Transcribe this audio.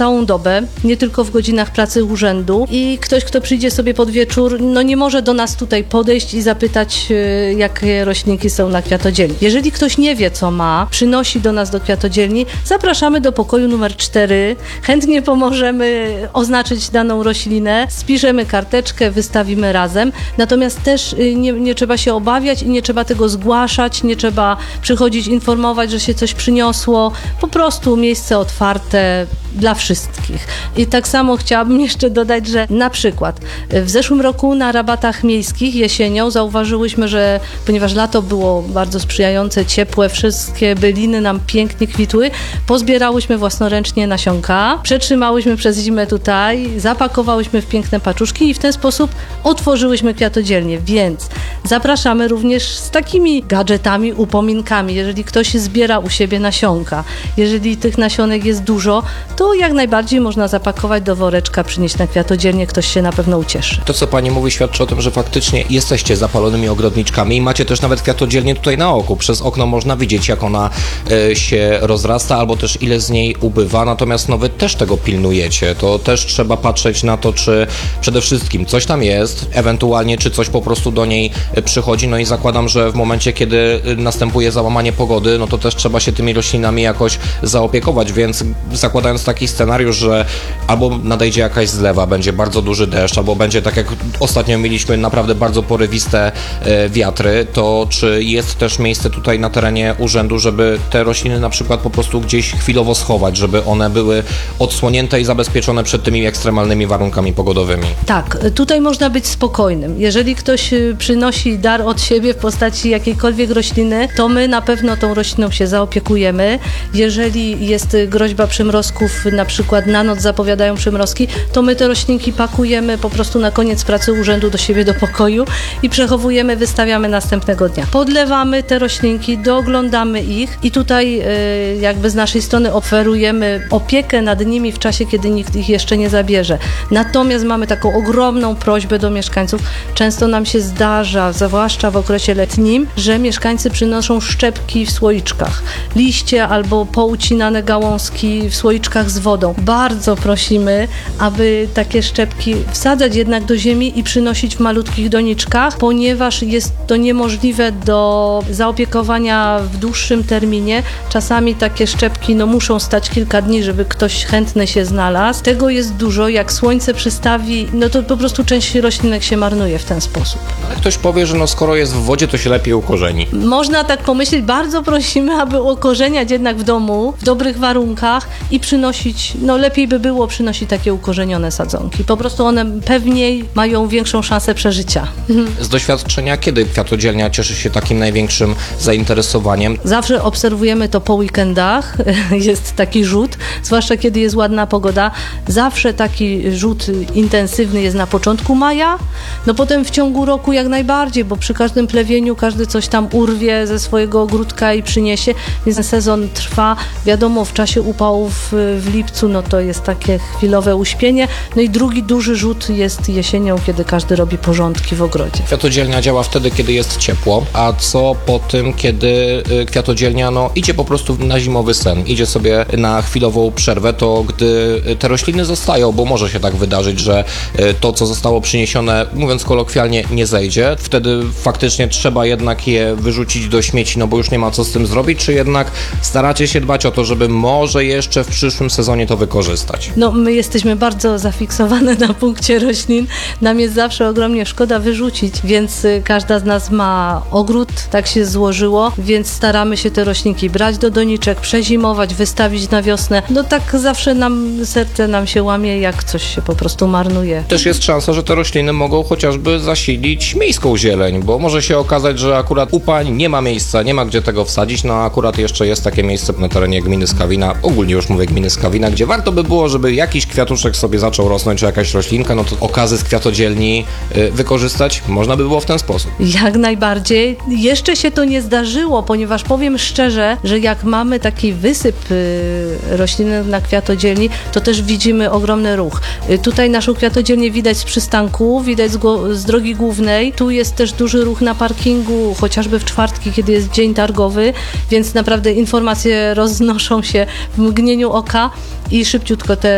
całą dobę, nie tylko w godzinach pracy urzędu i ktoś, kto przyjdzie sobie pod wieczór, no nie może do nas tutaj podejść i zapytać, jakie roślinki są na kwiatodzielni. Jeżeli ktoś nie wie, co ma, przynosi do nas do kwiatodzielni, zapraszamy do pokoju numer 4, chętnie pomożemy oznaczyć daną roślinę, spiszemy karteczkę, wystawimy razem, natomiast też nie trzeba się obawiać i nie trzeba tego zgłaszać, nie trzeba przychodzić informować, że się coś przyniosło, po prostu miejsce otwarte dla wszystkich. I tak samo chciałabym jeszcze dodać, że na przykład w zeszłym roku na rabatach miejskich jesienią zauważyłyśmy, że ponieważ lato było bardzo sprzyjające, ciepłe, wszystkie byliny nam pięknie kwitły, pozbierałyśmy własnoręcznie nasionka, przetrzymałyśmy przez zimę tutaj, zapakowałyśmy w piękne paczuszki i w ten sposób otworzyłyśmy kwiatodzielnię, więc zapraszamy również z takimi gadżetami, upominkami. Jeżeli ktoś zbiera u siebie nasionka, jeżeli tych nasionek jest dużo, to jak najbardziej można zapakować do woreczka, przynieść na kwiatodzielnię, ktoś się na pewno ucieszy. To, co pani mówi, świadczy o tym, że faktycznie jesteście zapalonymi ogrodniczkami i macie też nawet kwiatodzielnię tutaj na oku. Przez okno można widzieć, jak ona się rozrasta, albo też ile z niej ubywa, natomiast wy też tego pilnujecie. To też trzeba patrzeć na to, czy przede wszystkim coś tam jest, ewentualnie czy coś po prostu do niej przychodzi, no i zakładam, że w momencie, kiedy następuje załamanie pogody, no to też trzeba się tymi roślinami jakoś zaopiekować, więc zakładając taki scenariusz, że albo nadejdzie jakaś zlewa, będzie bardzo duży deszcz, albo będzie tak jak ostatnio mieliśmy naprawdę bardzo porywiste wiatry, to czy jest też miejsce tutaj na terenie urzędu, żeby te rośliny na przykład po prostu gdzieś chwilowo schować, żeby one były odsłonięte i zabezpieczone przed tymi ekstremalnymi warunkami pogodowymi? Tak, tutaj można być spokojnym. Jeżeli ktoś przynosi dar od siebie w postaci jakiejkolwiek rośliny, to my na pewno tą rośliną się zaopiekujemy. Jeżeli jest groźba przymrozków, na przykład na noc zapowiadają przymrozki, to my te roślinki pakujemy po prostu na koniec pracy urzędu do siebie do pokoju i przechowujemy, wystawiamy następnego dnia. Podlewamy te roślinki, doglądamy ich i tutaj jakby z naszej strony oferujemy opiekę nad nimi w czasie, kiedy nikt ich jeszcze nie zabierze. Natomiast mamy taką ogromną prośbę do mieszkańców. Często nam się zdarza, zwłaszcza w okresie letnim, że mieszkańcy przynoszą szczepki w słoiczkach. Liście albo poucinane gałązki w słoiczkach z wodą. Bardzo prosimy, aby takie szczepki wsadzać jednak do ziemi i przynosić w malutkich doniczkach, ponieważ jest to niemożliwe do zaopiekowania w dłuższym terminie. Czasami takie szczepki muszą stać kilka dni, żeby ktoś chętny się znalazł. Tego jest dużo. Jak słońce przystawi, to po prostu część roślinek się marnuje w ten sposób. Ale ktoś powie, że skoro jest w wodzie, to się lepiej ukorzeni. Można tak pomyśleć. Bardzo prosimy, aby ukorzeniać jednak w domu, w dobrych warunkach i przynosić, lepiej by było przynosić takie ukorzenione sadzonki. Po prostu one pewniej mają większą szansę przeżycia. Z doświadczenia, kiedy kwiatodzielnia cieszy się takim największym zainteresowaniem? Zawsze obserwujemy to po weekendach. Jest taki rzut, zwłaszcza kiedy jest ładna pogoda. Zawsze taki rzut intensywny jest na początku maja, potem w ciągu roku jak najbardziej, bo przy każdym plewieniu każdy coś tam urwie ze swojego ogródka i przyniesie, więc ten sezon trwa. Wiadomo, w czasie upałów w lipcu, to jest takie chwilowe uśpienie. I drugi duży rzut jest jesienią, kiedy każdy robi porządki w ogrodzie. Kwiatodzielnia działa wtedy, kiedy jest ciepło, a co po tym, kiedy kwiatodzielnia idzie po prostu na zimowy sen, idzie sobie na chwilową przerwę, to gdy te rośliny zostają, bo może się tak wydarzyć, że to, co zostało przyniesione, mówiąc kolokwialnie, nie zejdzie, wtedy faktycznie trzeba jednak je wyrzucić do śmieci, bo już nie ma co z tym zrobić, czy jednak staracie się dbać o to, żeby może jeszcze w przyszłym sezonie to wykorzystać? My jesteśmy bardzo zafiksowane na punkcie roślin. Nam jest zawsze ogromnie szkoda wyrzucić, więc każda z nas ma ogród, tak się złożyło, więc staramy się te roślinki brać do doniczek, przezimować, wystawić na wiosnę. Tak zawsze serce nam się łamie, jak coś się po prostu marnuje. Też jest szansa, że te rośliny mogą chociażby zasilić miejską zieleń, bo może się okazać, że akurat u pań nie ma miejsca, nie ma gdzie tego wsadzić, a akurat jeszcze jest takie miejsce na terenie gminy Skawina, ogólnie już mówię gminy Skawina, gdzie warto by było, żeby jakiś kwiatuszek sobie zaczął rosnąć, czy jakaś roślinka, to okazy z kwiatodzielni wykorzystać można by było w ten sposób. Jak najbardziej. Jeszcze się to nie zdarzyło, ponieważ powiem szczerze, że jak mamy taki wysyp roślin na kwiatodzielni, to też widzimy ogromny ruch. Tutaj naszą kwiatodzielnię widać z przystanku, widać z drogi głównej. Tu jest też duży ruch na parkingu, chociażby w czwartki, kiedy jest dzień targowy, więc naprawdę informacje roznoszą się w mgnieniu oka i szybciutko te